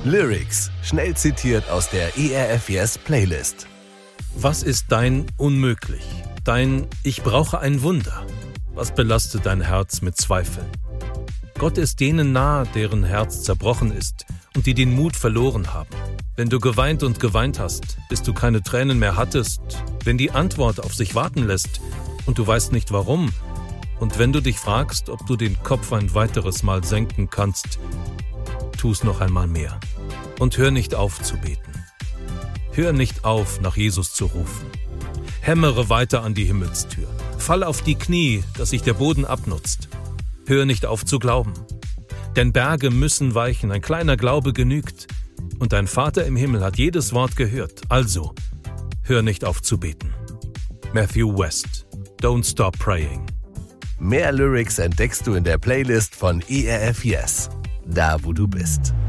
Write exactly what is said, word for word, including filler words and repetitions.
Lyrics, schnell zitiert aus der E R F Yes Playlist. Was ist dein Unmöglich? Dein Ich brauche ein Wunder? Was belastet dein Herz mit Zweifeln? Gott ist denen nahe, deren Herz zerbrochen ist und die den Mut verloren haben. Wenn du geweint und geweint hast, bis du keine Tränen mehr hattest, wenn die Antwort auf sich warten lässt und du weißt nicht warum, und wenn du dich fragst, ob du den Kopf ein weiteres Mal senken kannst, tu's noch einmal mehr. Und hör nicht auf zu beten. Hör nicht auf, nach Jesus zu rufen. Hämmere weiter an die Himmelstür. Fall auf die Knie, dass sich der Boden abnutzt. Hör nicht auf zu glauben. Denn Berge müssen weichen, ein kleiner Glaube genügt. Und dein Vater im Himmel hat jedes Wort gehört. Also, hör nicht auf zu beten. Matthew West. Don't stop praying. Mehr Lyrics entdeckst du in der Playlist von E R F Yes. Da, wo du bist.